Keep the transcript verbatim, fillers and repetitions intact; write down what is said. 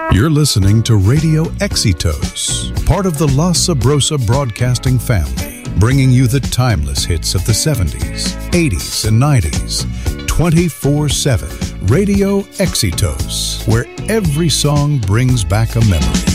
You're listening to Radio Exitos, part of the La Sabrosa Broadcasting family, bringing you the timeless hits of the seventies, eighties, and nineties, twenty-four seven. Radio Exitos, where every song brings back a memory.